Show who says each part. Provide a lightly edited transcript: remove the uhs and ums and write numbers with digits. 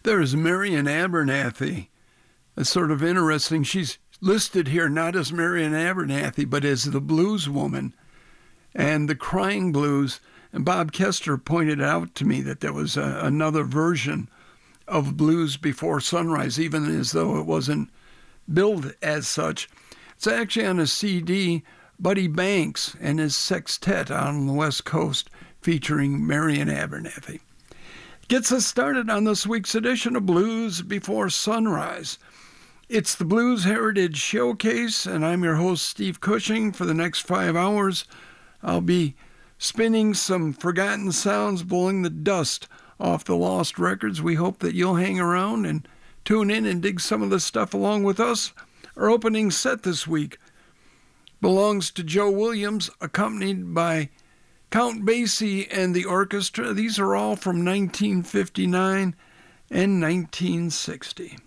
Speaker 1: There's Marian Abernathy. It's sort of interesting. She's listed here not as Marian Abernathy, but as the blues woman and the Crying Blues. And Bob Kester pointed out to me that there was another version of Blues Before Sunrise, even as though it wasn't billed as such. It's actually on a CD, Buddy Banks and his sextet on the West Coast featuring Marian Abernathy. Gets us started on this week's edition of Blues Before Sunrise. It's the Blues Heritage Showcase, and I'm your host, Steve Cushing. For the next 5 hours, I'll be spinning some forgotten sounds, blowing the dust off the lost records. We hope that you'll hang around and tune in and dig some of this stuff along with us. Our opening set this week belongs to Joe Williams, accompanied by Count Basie and the orchestra. These are all from 1959 and 1960.